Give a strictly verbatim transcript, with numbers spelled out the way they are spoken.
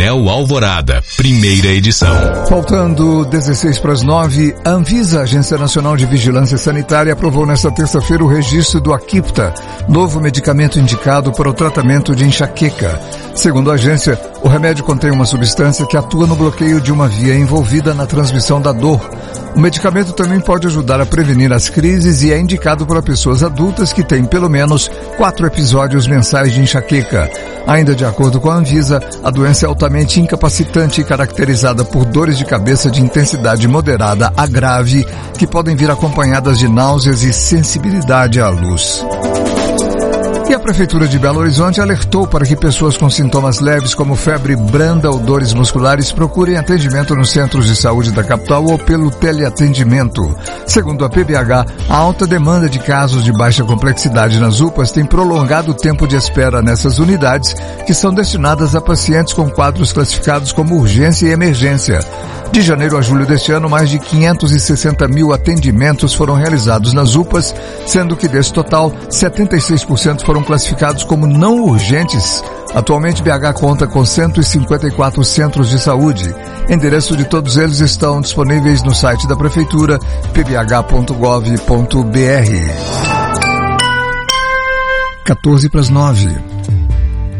Anel Alvorada, primeira edição. Faltando dezesseis para as nove, a Anvisa, Agência Nacional de Vigilância Sanitária, aprovou nesta terça-feira o registro do Aquipta, novo medicamento indicado para o tratamento de enxaqueca. Segundo a agência, o remédio contém uma substância que atua no bloqueio de uma via envolvida na transmissão da dor. O medicamento também pode ajudar a prevenir as crises e é indicado para pessoas adultas que têm pelo menos quatro episódios mensais de enxaqueca. Ainda de acordo com a Anvisa, a doença é altamente incapacitante e caracterizada por dores de cabeça de intensidade moderada a grave, que podem vir acompanhadas de náuseas e sensibilidade à luz. E a Prefeitura de Belo Horizonte alertou para que pessoas com sintomas leves como febre branda ou dores musculares procurem atendimento nos centros de saúde da capital ou pelo teleatendimento. Segundo a P B H, a alta demanda de casos de baixa complexidade nas U P As tem prolongado o tempo de espera nessas unidades, que são destinadas a pacientes com quadros classificados como urgência e emergência. De janeiro a julho deste ano, mais de quinhentos e sessenta mil atendimentos foram realizados nas U P As, sendo que desse total, setenta e seis por cento foram classificados como não urgentes. Atualmente, B H conta com cento e cinquenta e quatro centros de saúde. Endereço de todos eles estão disponíveis no site da Prefeitura, p b h ponto gov ponto b r. quatorze para as nove.